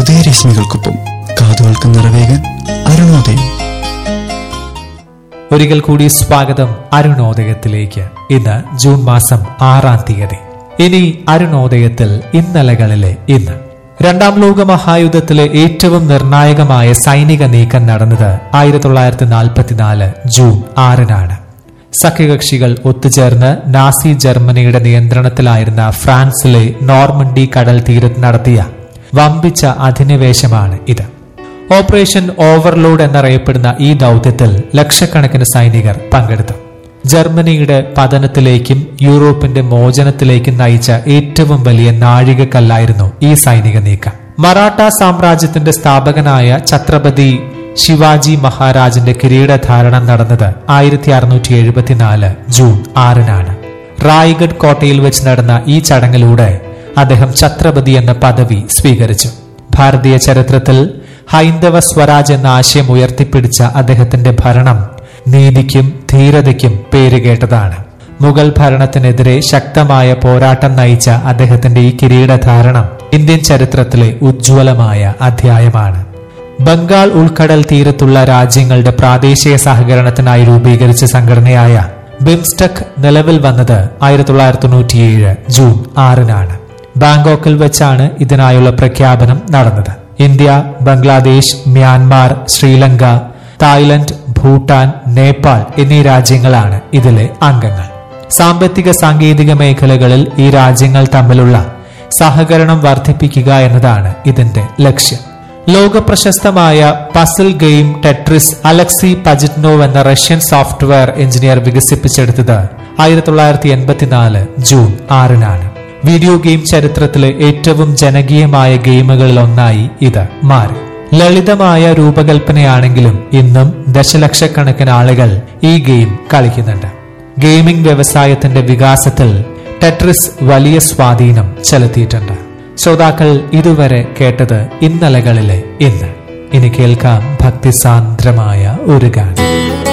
ഉദയരശ്മികൾക്കൊപ്പം കാതുകൾക്ക് നിറവേകാൻ അരുണോദയം. ഒരിക്കൽ കൂടി സ്വാഗതം അരുണോദയത്തിലേക്ക്. ഇന്ന് ജൂൺ മാസം 6-ാം തീയതി. ഇനി അരുണോദയത്തിൽ ഇന്നലകളിലെ ഇന്ന്. രണ്ടാം ലോക മഹായുദ്ധത്തിലെ ഏറ്റവും നിർണായകമായ സൈനിക നീക്കം നടന്നത് 1944 ജൂൺ 6-നാണ്. സഖ്യകക്ഷികൾ ഒത്തുചേർന്ന് നാസി ജർമ്മനിയുടെ നിയന്ത്രണത്തിലായിരുന്ന ഫ്രാൻസിലെ നോർമണ്ടി കടൽ തീരത്ത് നടത്തിയ വമ്പിച്ച അധിനിവേശമാണ് ഇത്. ഓപ്പറേഷൻ ഓവർലോഡ് എന്നറിയപ്പെടുന്ന ഈ ദൗത്യത്തിൽ ലക്ഷക്കണക്കിന് സൈനികർ പങ്കെടുത്തു. ജർമ്മനിയുടെ പതനത്തിലേക്കും യൂറോപ്പിന്റെ മോചനത്തിലേക്കും നയിച്ച ഏറ്റവും വലിയ നാഴികക്കല്ലായിരുന്നു ഈ സൈനിക നീക്കം. മറാഠ സാമ്രാജ്യത്തിന്റെ സ്ഥാപകനായ ഛത്രപതി ശിവാജി മഹാരാജിന്റെ കിരീടധാരണം നടന്നത് 1674 ജൂൺ 6-നാണ്. റായ്ഗഡ് കോട്ടയിൽ വെച്ച് നടന്ന ഈ ചടങ്ങിലൂടെ അദ്ദേഹം ഛത്രപതി എന്ന പദവി സ്വീകരിച്ചു. ഭാരതീയ ചരിത്രത്തിൽ ഹൈന്ദവ സ്വരാജ് എന്ന ആശയം ഉയർത്തിപ്പിടിച്ച അദ്ദേഹത്തിന്റെ ഭരണം നീതിക്കും ധീരതയ്ക്കും പേരുകേട്ടതാണ്. മുഗൾ ഭരണത്തിനെതിരെ ശക്തമായ പോരാട്ടം നയിച്ച അദ്ദേഹത്തിന്റെ ഈ കിരീടധാരണം ഇന്ത്യൻ ചരിത്രത്തിലെ ഉജ്ജ്വലമായ അധ്യായമാണ്. ബംഗാൾ ഉൾക്കടൽ തീരത്തുള്ള രാജ്യങ്ങളുടെ പ്രാദേശിക സഹകരണത്തിനായി രൂപീകരിച്ച സംഘടനയായ ബിംസ്റ്റെക് നിലവിൽ വന്നത് 1997 ജൂൺ 6-നാണ്. ബാങ്കോക്കിൽ വെച്ചാണ് ഇതിനായുള്ള പ്രഖ്യാപനം നടന്നത്. India, Bangladesh, Myanmar, Sri Lanka, Thailand, Bhutan, Nepal എന്നീ രാജ്യങ്ങളാണ് ഇതിലെ അംഗങ്ങൾ. സാമ്പത്തിക സാങ്കേതിക മേഖലകളിൽ ഈ രാജ്യങ്ങൾ തമ്മിലുള്ള സഹകരണം വർദ്ധിപ്പിക്കുക എന്നതാണ് ഇതിന്റെ ലക്ഷ്യം. ലോകപ്രശസ്തമായ പസിൽ ഗെയിം ടെട്രിസ് അലക്സി പജിറ്റ്നോവ് എന്ന റഷ്യൻ സോഫ്റ്റ്വെയർ എഞ്ചിനീയർ വികസിപ്പിച്ചെടുത്തത് 1984 ജൂൺ 6-നാണ്. വീഡിയോ ഗെയിം ചരിത്രത്തിലെ ഏറ്റവും ജനകീയമായ ഗെയിമുകളിൽ ഒന്നായി ഇത് മാറി. ലളിതമായ രൂപകൽപ്പനയാണെങ്കിലും ഇന്നും ദശലക്ഷക്കണക്കിന് ആളുകൾ ഈ ഗെയിം കളിക്കുന്നുണ്ട്. ഗെയിമിംഗ് വ്യവസായത്തിന്റെ വികാസത്തിൽ ടെട്രിസ് വലിയ സ്വാധീനം ചെലുത്തിയിട്ടുണ്ട്. ശ്രോതാക്കൾ ഇതുവരെ കേട്ടത് ഇന്നലകളിലെ ഇന്ന്. ഇനി കേൾക്കാം ഭക്തിസാന്ദ്രമായ ഒരു ഗാനം.